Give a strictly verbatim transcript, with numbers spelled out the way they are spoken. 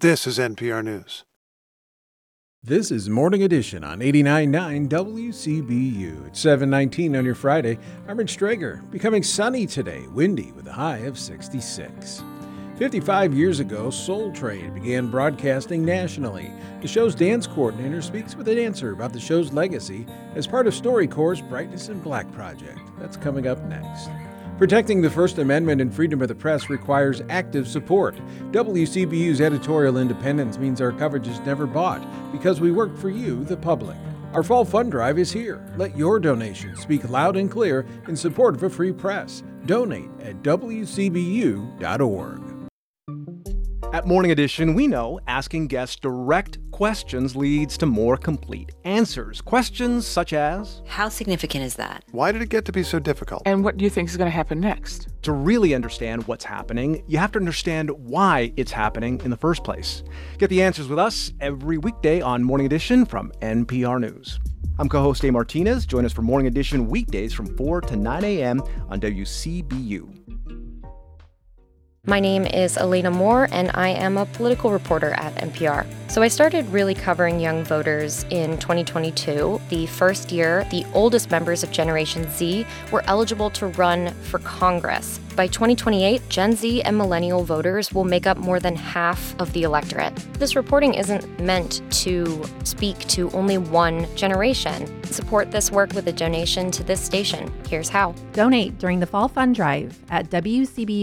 This is N P R News. This is Morning Edition on eighty-nine point nine W C B U. It's seven nineteen on your Friday. I'm Rich Strager. Becoming sunny today, windy with a high of sixty-six. fifty-five years ago, Soul Train began broadcasting nationally. The show's dance coordinator speaks with a dancer about the show's legacy as part of StoryCorps' Brightness in Black project. That's coming up next. Protecting the First Amendment and freedom of the press requires active support. W C B U's editorial independence means our coverage is never bought because we work for you, the public. Our fall fund drive is here. Let your donation speak loud and clear in support of a free press. Donate at W C B U dot org. At Morning Edition, we know asking guests direct questions leads to more complete answers. Questions such as, how significant is that? Why did it get to be so difficult? And what do you think is going to happen next? To really understand what's happening, you have to understand why it's happening in the first place. Get the answers with us every weekday on Morning Edition from N P R News. I'm co-host Dave Martinez. Join us for Morning Edition weekdays from four to nine a.m. on W C B U. My name is Elena Moore, and I am a political reporter at N P R. So I started really covering young voters in twenty twenty-two, the first year the oldest members of Generation Z were eligible to run for Congress. By twenty twenty-eight, Gen Z and millennial voters will make up more than half of the electorate. This reporting isn't meant to speak to only one generation. Support this work with a donation to this station. Here's how. Donate during the Fall Fund Drive at W C B U.